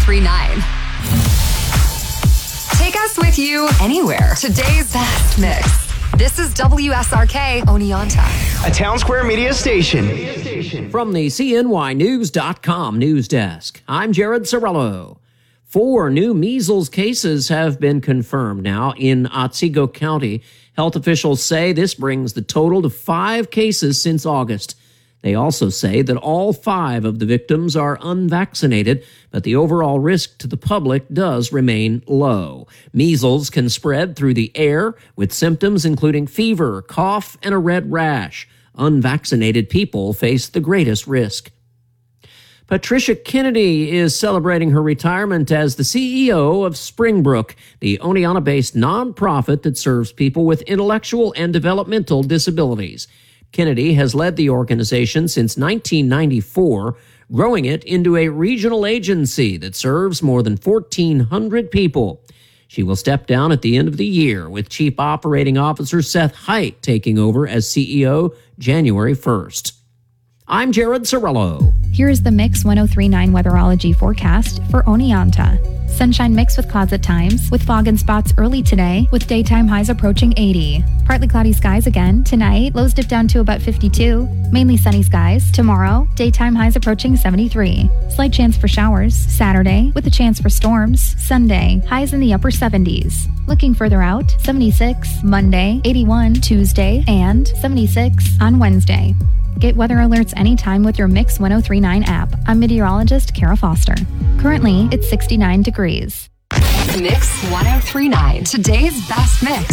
1039. Take us with you anywhere. Today's best mix. This is WSRK Oneonta, a Town Square Media station. From the CNYNews.com news desk, I'm Jared Sorello. 4 new measles cases have been confirmed now in Otsego County. Health officials say this brings the total to 5 cases since August. They also say that all 5 of the victims are unvaccinated, but the overall risk to the public does remain low. Measles can spread through the air with symptoms including fever, cough, and a red rash. Unvaccinated people face the greatest risk. Patricia Kennedy is celebrating her retirement as the CEO of Springbrook, the Oneonta-based nonprofit that serves people with intellectual and developmental disabilities. Kennedy has led the organization since 1994, growing it into a regional agency that serves more than 1,400 people. She will step down at the end of the year, with Chief Operating Officer Seth Height taking over as CEO January 1st. I'm Jared Sorello. Here is the Mix 1039 weatherology forecast for Oneonta. Sunshine mixed with clouds at times, with fog and spots early today, with daytime highs approaching 80. Partly cloudy skies again tonight, lows dip down to about 52. Mainly sunny skies tomorrow, daytime highs approaching 73. Slight chance for showers Saturday, with a chance for storms. Sunday, highs in the upper 70s. Looking further out, 76 Monday, 81 Tuesday, and 76 on Wednesday. Get weather alerts anytime with your Mix 1039 app. I'm meteorologist Kara Foster. Currently, it's 69 degrees. Mix 1039. Today's best mix.